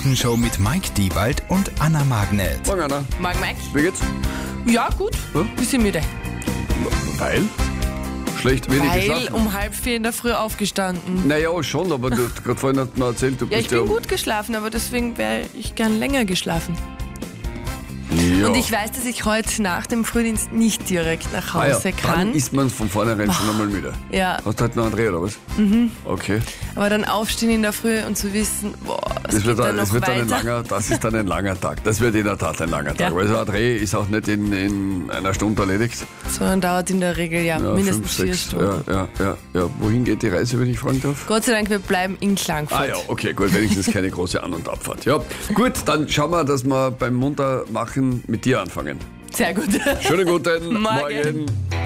Morgenshow mit Mike Diewald und Anna Magnet. Morgen, Anna. Morgen, Mike. Wie geht's? Ja, gut. Ja? Bisschen müde. Weil? Schlecht, wenig Weil geschlafen? um 3:30 in der Früh aufgestanden. Naja, schon, aber du gerade vorhin hat man erzählt, du Ja, ich bist bin gut geschlafen, aber deswegen wäre ich gern länger geschlafen. Ja. Und ich weiß, dass ich heute nach dem Frühdienst nicht direkt nach Hause kann. Dann ist man von vornherein schon einmal müde. Ja, Hast du heute noch einen Dreh, oder was? Okay. aber dann aufstehen in der Früh und zu wissen, boah, Das geht dann noch das ist dann ein langer Tag. Das wird in der Tat ein langer Tag. Ja. Weil so ein Dreh ist auch nicht in einer Stunde erledigt. Sondern dauert in der Regel ja mindestens 4 Stunden. Ja. Wohin geht die Reise, wenn ich fragen darf? Gott sei Dank, wir bleiben in Klagenfurt. Ah ja, okay, gut, wenigstens keine große An- und Abfahrt. Ja, gut, dann schauen wir, dass wir beim Muntermachen mit dir anfangen. Sehr gut. Schönen guten Morgen. Morgen.